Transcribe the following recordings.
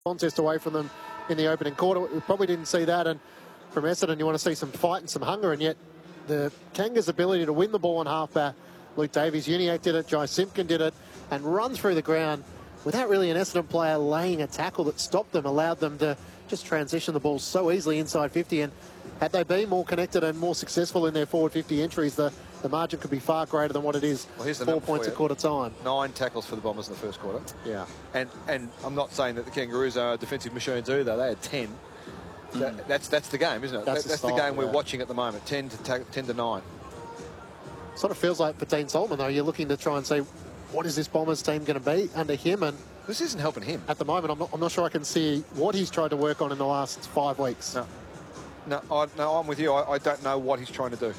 contest away from them in the opening quarter. We probably didn't see that, and from Essendon you want to see some fight and some hunger, and yet the Kangas' ability to win the ball on halfback, Luke Davies-Uniacke did it, Jai Simpkin did it, and run through the ground without really an Essendon player laying a tackle that stopped them, allowed them to just transition the ball so easily inside 50, and had they been more connected and more successful in their forward 50 entries, the margin could be far greater than what it is. Well, 4 points a quarter time. 9 tackles for the Bombers in the first quarter. Yeah. And I'm not saying that the Kangaroos are defensive machines either. They had 10. That's the game, isn't it? That's the game we're watching at the moment. 10 to 9. Sort of feels like for Dean Solomon, though, you're looking to try and say, what is this Bombers team going to be under him? And this isn't helping him. At the moment, I'm not sure I can see what he's tried to work on in the last 5 weeks. No, I'm with you. I don't know what he's trying to do.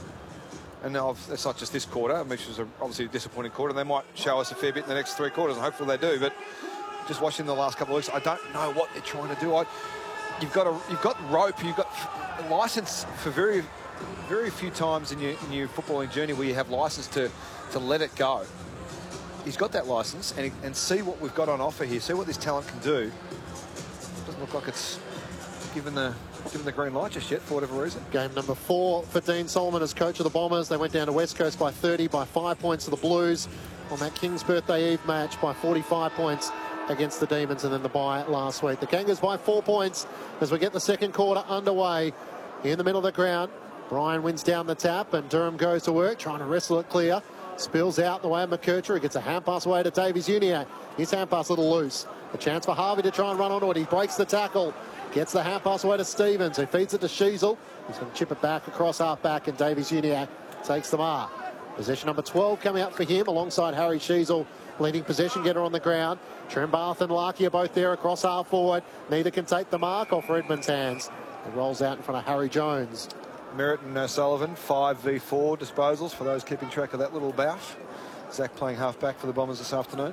And it's not just this quarter, which was obviously a disappointing quarter. They might show us a fair bit in the next 3 quarters, and hopefully they do. But just watching the last couple of weeks, I don't know what they're trying to do. You've got rope, you've got a license for very, very few times in your footballing journey where you have license to let it go. He's got that license, and see what we've got on offer here. See what this talent can do. Doesn't look like it's given the green light just yet, for whatever reason. Game number 4 for Dean Solomon as coach of the Bombers. They went down to West Coast by 30, by 5 points to the Blues on that King's Birthday Eve match, by 45 points against the Demons, and then the bye last week. The Kangas by 4 points as we get the second quarter underway in the middle of the ground. Bryan wins down the tap, and Durham goes to work, trying to wrestle it clear. Spills out the way of McKercher. He gets a hand pass away to Davies-Uniacke. His hand pass a little loose. A chance for Harvey to try and run onto it. He breaks the tackle. Gets the hand pass away to Stevens, who feeds it to Sheasel. He's going to chip it back across half-back, and Davies-Uniacke takes the mark. Possession number 12 coming out for him alongside Harry Sheasel, leading possession getter on the ground. Trembath and Larkey are both there across half forward. Neither can take the mark off Redmond's hands. It rolls out in front of Harry Jones. Merritt and Sullivan, 5v4 disposals for those keeping track of that little bout. Zach playing half-back for the Bombers this afternoon.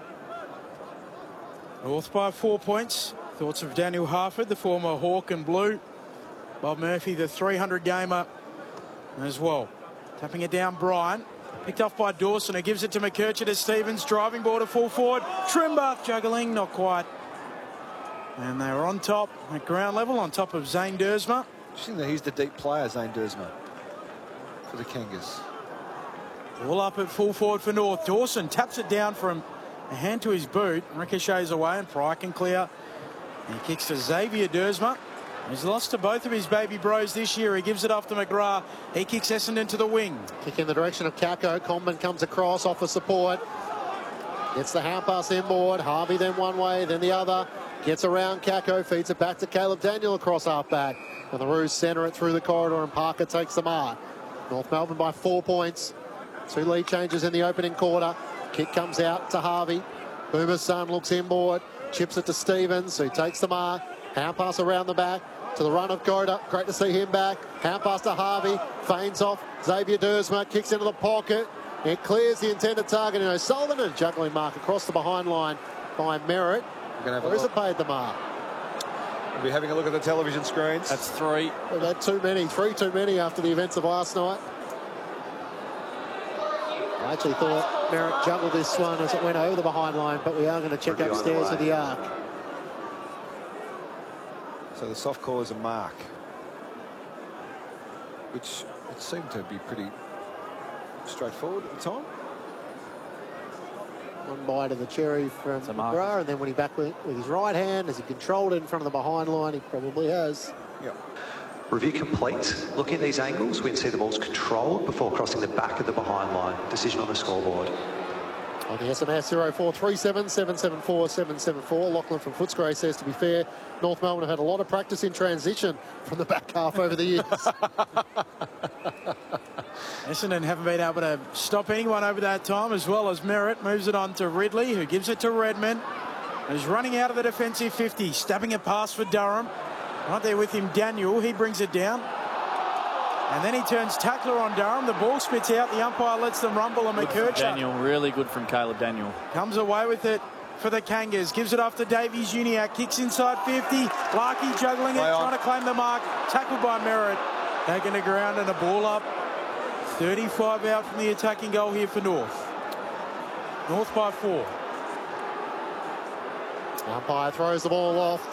North by 4 points. Thoughts of Daniel Harford, the former Hawk and Blue. Bob Murphy, the 300-gamer as well. Tapping it down, Bryan. Picked off by Dawson, who gives it to McKercher to Stevens. Driving ball to full forward. Trembath juggling, not quite. And they were on top at ground level, on top of Zane Dersma. Interesting that he's the deep player, Zane Dersma, for the Kangas. All up at full forward for North. Dawson taps it down from a hand to his boot. Ricochets away, and Pryor can clear. He kicks to Xavier Dersma. He's lost to both of his baby bros this year. He gives it off to McGrath. He kicks Essendon to the wing. Kick in the direction of Kako. Comben comes across, offers support. Gets the hand pass inboard. Harvey then one way, then the other. Gets around Kako, feeds it back to Caleb Daniel across half-back. And the Roos centre it through the corridor, and Parker takes the mark. North Melbourne by 4 points. 2 lead changes in the opening quarter. Kick comes out to Harvey. Boomer's son looks inboard. Chips it to Stevens, who takes the mark. Hand pass around the back to the run of Goda. Great to see him back. Hand pass to Harvey. Feigns off. Xavier Dersma kicks into the pocket. It clears the intended target. And Sullivan, a juggling mark across the behind line by Merritt. Or is it paid the mark? We'll be having a look at the television screens. That's 3. We've had too many. 3 too many after the events of last night. I actually thought Merritt juggled this one as it went over the behind line, but we are going to check upstairs with the arc. So the soft call is a mark, which it seemed to be pretty straightforward at the time. One bite of the cherry from McGrath, and then when he back with his right hand, as he controlled it in front of the behind line, he probably has. Yep. Review complete. Looking at these angles, we can see the ball's controlled before crossing the back of the behind line. Decision on the scoreboard. On the SMS 0437 774 774, Lachlan from Footscray says, to be fair, North Melbourne have had a lot of practice in transition from the back half over the years. Essendon haven't been able to stop anyone over that time, as well as Merritt. Moves it on to Ridley, who gives it to Redmond. He's running out of the defensive 50, stabbing a pass for Durham. Right there with him, Daniel. He brings it down. And then he turns tackler on Durham. The ball spits out. The umpire lets them rumble, and McKercher. Daniel, really good from Caleb Daniel. Comes away with it for the Kangas. Gives it off to Davies-Uniacke. Kicks inside 50. Larkey juggling it, trying to claim the mark. Tackled by Merritt. Taken to ground and a ball up. 35 out from the attacking goal here for North. North by 4. Umpire throws the ball off.